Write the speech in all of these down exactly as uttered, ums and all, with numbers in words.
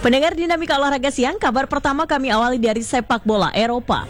Pendengar Dinamika Olahraga Siang, kabar pertama kami awali dari sepak bola Eropa.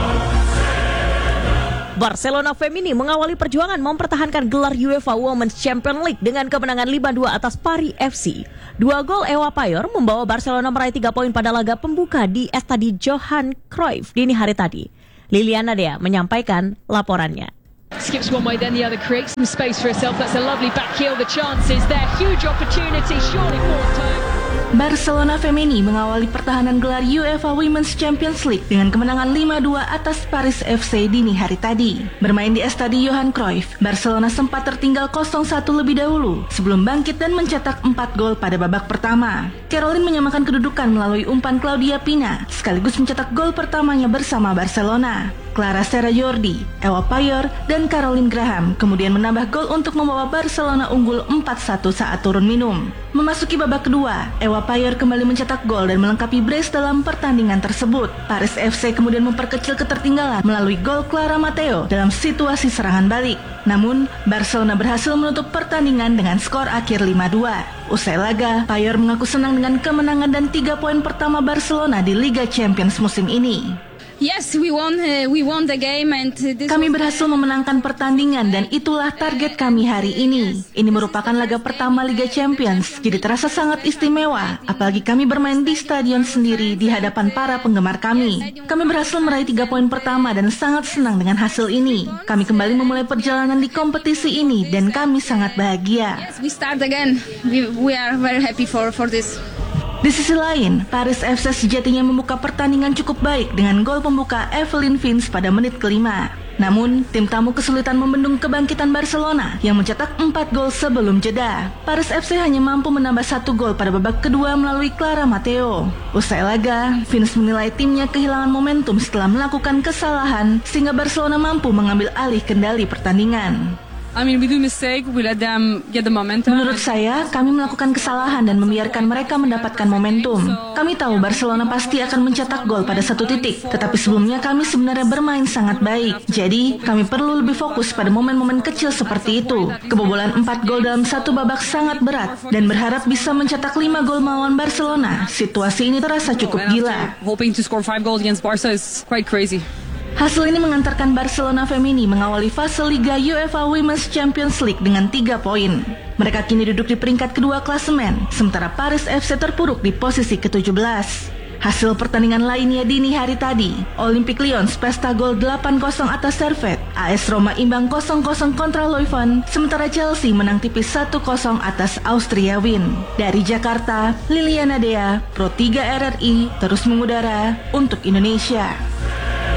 Barcelona Femini mengawali perjuangan mempertahankan gelar UEFA Women's Champions League dengan kemenangan lima dua atas Paris F C. Dua gol Ewa Payor membawa Barcelona meraih tiga poin pada laga pembuka di Estadi Johan Cruyff dini hari tadi. Liliana Dea menyampaikan laporannya. Skips one way, then the other, creates some space for herself. That's a lovely back heel. The chances there, huge opportunity, surely fourth time. Barcelona Femini mengawali pertahanan gelar UEFA Women's Champions League dengan kemenangan lima dua atas Paris F C dini hari tadi. Bermain di Estadi Johan Cruyff, Barcelona sempat tertinggal nol satu lebih dahulu sebelum bangkit dan mencetak empat gol pada babak pertama. Caroline menyamakan kedudukan melalui umpan Claudia Pina, sekaligus mencetak gol pertamanya bersama Barcelona. Clara Serra Jordi, Ewa Payor, dan Caroline Graham kemudian menambah gol untuk membawa Barcelona unggul empat satu saat turun minum. Memasuki babak kedua, Ewa Payor kembali mencetak gol dan melengkapi brace dalam pertandingan tersebut. Paris F C kemudian memperkecil ketertinggalan melalui gol Clara Mateo dalam situasi serangan balik. Namun, Barcelona berhasil menutup pertandingan dengan skor akhir lima dua. Usai laga, Payor mengaku senang dengan kemenangan dan tiga poin pertama Barcelona di Liga Champions musim ini. Yes, we won. Uh, we won the game, and this kami berhasil memenangkan pertandingan dan itulah target kami hari ini. Ini merupakan laga pertama Liga Champions, jadi terasa sangat istimewa. Apalagi kami bermain di stadion sendiri di hadapan para penggemar kami. Kami berhasil meraih tiga poin pertama dan sangat senang dengan hasil ini. Kami kembali memulai perjalanan di kompetisi ini dan kami sangat bahagia. Yes, we start again. We, we are very happy for for this. Di sisi lain, Paris F C sejatinya membuka pertandingan cukup baik dengan gol pembuka Evelyn Vince pada menit kelima. Namun, tim tamu kesulitan membendung kebangkitan Barcelona yang mencetak empat gol sebelum jeda. Paris F C hanya mampu menambah satu gol pada babak kedua melalui Clara Mateo. Usai laga, Vince menilai timnya kehilangan momentum setelah melakukan kesalahan sehingga Barcelona mampu mengambil alih kendali pertandingan. I mean, we do mistake, we let them get the momentum. Menurut saya, kami melakukan kesalahan dan membiarkan mereka mendapatkan momentum. Kami tahu Barcelona pasti akan mencetak gol pada satu titik, tetapi sebelumnya kami sebenarnya bermain sangat baik. Jadi, kami perlu lebih fokus pada momen-momen kecil seperti itu. Kebobolan empat gol dalam satu babak sangat berat, dan berharap bisa mencetak lima gol melawan Barcelona. Situasi ini terasa cukup gila. Hoping to score five goals against Barca is quite crazy. Hasil ini mengantarkan Barcelona Femini mengawali fase Liga UEFA Women's Champions League dengan tiga poin. Mereka kini duduk di peringkat kedua klasemen, sementara Paris F C terpuruk di posisi ketujuh belas. Hasil pertandingan lainnya dini hari tadi, Olympique Lyon pesta gol delapan kosong atas Servette, A S Roma imbang nol nol kontra Leuven, sementara Chelsea menang tipis satu kosong atas Austria Wien. Dari Jakarta, Liliana Dea, Pro tiga R R I, terus mengudara untuk Indonesia.